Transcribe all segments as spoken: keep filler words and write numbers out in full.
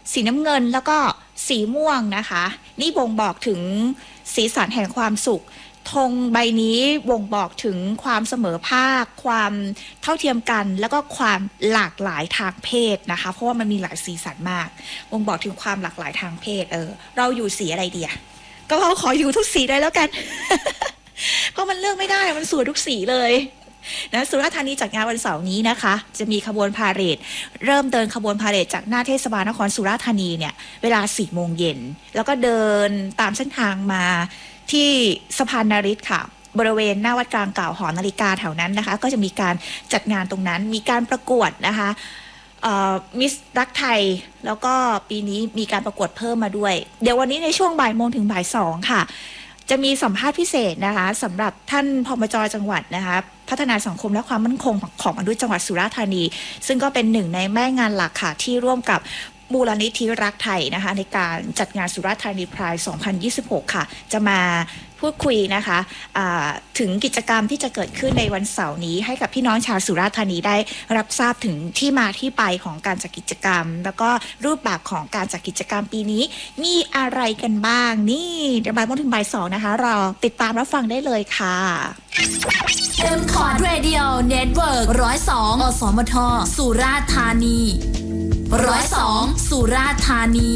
สีน้ำเงินแล้วก็สีม่วงนะคะนี่บ่งบอกถึงสีสันแห่งความสุขธงใบนี้บ่งบอกถึงความเสมอภาคความเท่าเทียมกันแล้วก็ความหลากหลายทางเพศนะคะเพราะว่ามันมีหลายสีสันมากบ่งบอกถึงความหลากหลายทางเพศเออเราอยู่สีอะไรดีอะก็เราขออยู่ทุกสีได้แล้วกัน เพราะมันเลือกไม่ได้มันสวยทุกสีเลยนะสุราษฎร์ธานีจัดงานวันเสาร์นี้นะคะจะมีขบวนพาเหรดเริ่มเดินขบวนพาเหรดจากหน้าเทศบาลนครสุราษฎร์ธานีเนี่ยเวลาสี่โมงเย็นแล้วก็เดินตามเส้นทางมาที่สะพานนฤทธิ์ค่ะบริเวณหน้าวัดกลางเก่าหอนาฬิกาแถวนั้นนะคะก็จะมีการจัดงานตรงนั้นมีการประกวดนะคะมิสรักไทยแล้วก็ปีนี้มีการประกวดเพิ่มมาด้วยเดี๋ยววันนี้ในช่วงบ่ายโมงถึงบ่ายสองค่ะจะมีสัมภาษณ์พิเศษนะคะสำหรับท่านผมจ.จังหวัดนะคะพัฒนาสังคมและความมั่นคงของมนุษย์จังหวัดสุราษฎร์ธานีซึ่งก็เป็นหนึ่งในแม่งานหลักค่ะที่ร่วมกับมูลนิธิรักไทยนะคะในการจัดงานสุราษฎร์ธานีไพร์สองพันยี่สิบหกค่ะจะมาพูดคุยนะคะถึงกิจกรรมที่จะเกิดขึ้นในวันเสาร์นี้ให้กับพี่น้องชาวสุราษฎร์ธานีได้รับทราบถึงที่มาที่ไปของการจัดกิจกรรมแล้วก็รูปแบบของการจัดกิจกรรมปีนี้มีอะไรกันบ้างนี่เดี๋ยวบ่ายโมงถึงบ่ายสองนะคะเราติดตามรับฟังได้เลยค่ะ M Cord Radio Network หนึ่งศูนย์สองอสมทสุราษฎร์ธานีหนึ่งศูนย์สองสุราษฎร์ธานี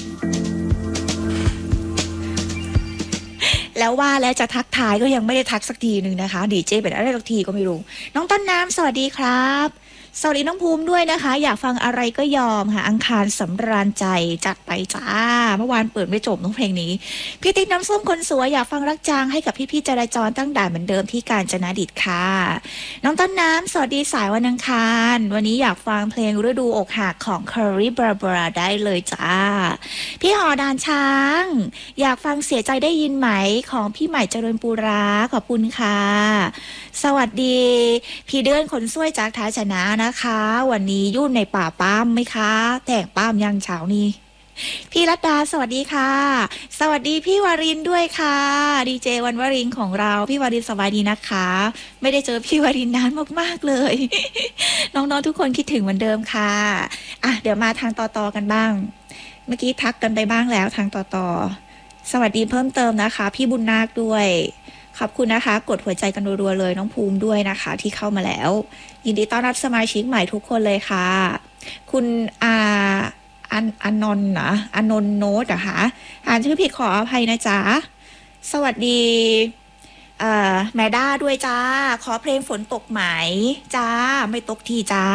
แล้วว่าแล้วจะทักทายก็ยังไม่ได้ทักสักทีหนึ่งนะคะดีเจเป็นอะไรสักทีก็ไม่รู้น้องต้นน้ำสวัสดีครับสวัสดีน้องภูมิด้วยนะคะอยากฟังอะไรก็ยอมค่ะอังคารสำราญใจจัดไปจ้าเมื่อวานเปิดไม่จบน้องเพลงนี้พี่ติ๊กน้ำส้มคนสวยอยากฟังรักจางให้กับพี่ๆจราจรตั้งด่านเหมือนเดิมที่กาญจนดิตค่ะน้องต้นน้ำสวัสดีสายวันอังคารวันนี้อยากฟังเพลงฤดูอกหักของ Curry Barbara ได้เลยจ้าพี่หอดานช้างอยากฟังเสียใจได้ยินไหมของพี่ใหม่เจริญปูราขอบคุณค่ะสวัสดีพี่เดือนคนสวยจากท้ายชนะนะคะวันนี้ยุ่นในป่าป้ามไหมคะแต่งป้ามยังเช้านี้พี่รัตดาสวัสดีค่ะสวัสดีพี่วารินด้วยค่ะดีเจวันวรินของเราพี่วารินสบายดีนะคะไม่ได้เจอพี่วารินนานมากๆเลย น้องๆทุกคนคิดถึงเหมือนเดิมค่ะอ่ะเดี๋ยวมาทางต่อๆกันบ้างเมื่อกี้ทักกันไปบ้างแล้วทางต่อๆสวัสดีเพิ่มเติมนะคะพี่บุญนาคด้วยขอบคุณนะคะกดหัวใจกันรัวๆเลยน้องภูมิด้วยนะคะที่เข้ามาแล้วยินดีต้อนรับสมาชิกใหม่ทุกคนเลยค่ะคุณอาอันอนนท์นะอนนท์โน้ตนะคะอ่านชื่อผิดขออภัยนะจ๊ะสวัสดีเอ่อแม่ด้าด้วยจ้าขอเพลงฝนตกไหมจ้าไม่ตกทีจ้า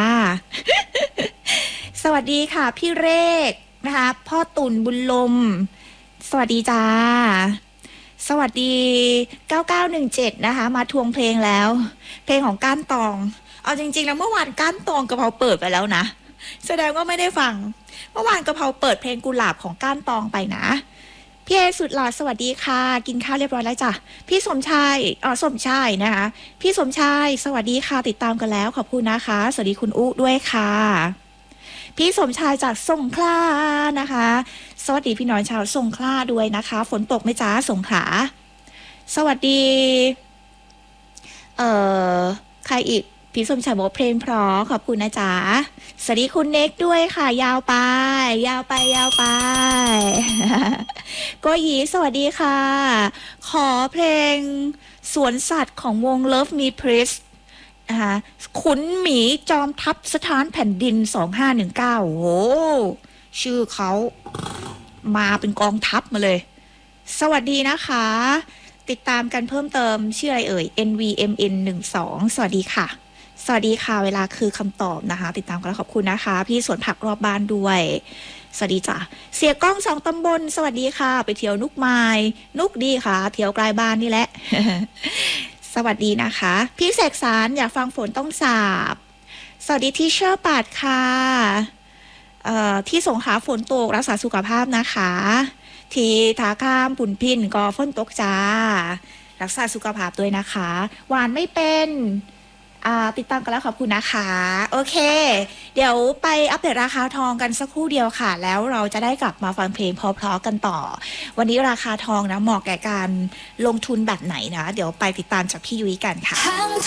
สวัสดีค่ะพี่เรกนะคะพ่อตุ่นบุญลมสวัสดีจ้าสวัสดีเก้าเก้าหนึ่งเจ็ดนะคะมาทวงเพลงแล้วเพลงของก้านตองเอาจริงๆแล้วเมื่อวานก้านตองกะเพราเปิดไปแล้วนะแสดงว่าไม่ได้ฟังเมื่อวานกะเพราเปิดเพลงกุหลาบของก้านตองไปนะพี่เอสุดหล่อสวัสดีค่ะกินข้าวเรียบร้อยแล้วจ้ะพี่สมชายอ๋อสมชายนะคะพี่สมชายสวัสดีค่ะติดตามกันแล้วขอบคุณนะคะสวัสดีคุณอุ๊ด้วยค่ะพี่สมชายจากสงขลานะคะสวัสดีพี่น้องชาวสงขลาด้วยนะคะฝนตกไหมจ้าสงขลาสวัสดีเอ่อใครอีกพี่สมชายบอกเพลงเพราะขอบคุณนะจ๊ะสวัสดีคุณเน็กด้วยค่ะยาวไปยาวไปยาวไป ก็ยีสวัสดีค่ะขอเพลงสวนสัตว์ของวง Love Me Pleaseนะคะขุนหมีจอมทัพสถานแผ่นดินสองห้าหนึ่งเก้าโอ้ชื่อเขามาเป็นกองทัพมาเลยสวัสดีนะคะติดตามกันเพิ่มเติมชื่ออะไรเอ่ย เอ็น วี เอ็ม เอ็น หนึ่งสอง สวัสดีค่ะสวัสดีค่ะเวลาคือคำตอบนะคะติดตามกันแล้วขอบคุณนะคะพี่สวนผักรอบบ้านด้วยสวัสดีจ้ะเสียกล้องสองตำบลสวัสดีค่ะไปเที่ยวนุกไม้นุกดีค่ะเที่ยวไกลบ้านนี่แหละ สวัสดีนะคะพี่เสกสารอยากฟังฝนต้องสาบสวัสดีที่เชอร์ปัดค่ะเอ่อที่สงขลาฝนตกรักษาสุขภาพนะคะที่ท่าข้ามปุ่นพินก็ฝนตกจ้ารักษาสุขภาพด้วยนะคะหวานไม่เป็นติดตามกันแล้วขอบคุณนะคะโอเคเดี๋ยวไปอัปเดตราคาทองกันสักครู่เดียวค่ะแล้วเราจะได้กลับมาฟังเพลงเพราะๆกันต่อวันนี้ราคาทองนะเหมาะแก่การลงทุนแบบไหนนะเดี๋ยวไปติดตามจากพี่ยุ้ยกันค่ะ